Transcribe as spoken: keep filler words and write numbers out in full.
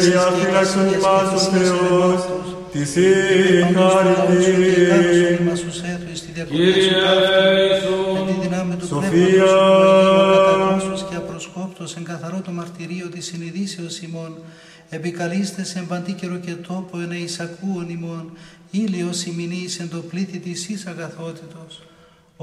διαφύλαξον ημάς ο Θεός, της η χάρητη. Κύριε Ιησού, Σοφία, και απροσκόπτος εν καθαρό το μαρτυρίο της συνειδήσεως ημών, επικαλείστε σε παντή καιρο και τόπο εν εισακούων ημών, ήλιος ημινής εν το πλήθη της εις αγαθότητος.